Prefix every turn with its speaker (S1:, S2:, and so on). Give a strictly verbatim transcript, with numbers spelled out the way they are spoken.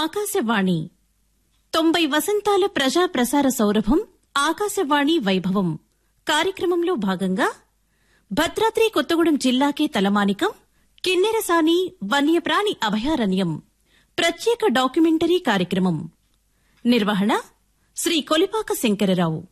S1: ఆకాశవాణి తొంభై వసంతాల ప్రజా ప్రసార సౌరభం ఆకాశవాణి వైభవం కార్యక్రమంలో భాగంగా భద్రాద్రి కొత్తగూడెం జిల్లాకే తలమానికం కిన్నెరసాని వన్యప్రాణి అభయారణ్యం ప్రత్యేక డాక్యుమెంటరీ కార్యక్రమం. నిర్వహణ శ్రీ కొలిపాక శంకరరావు.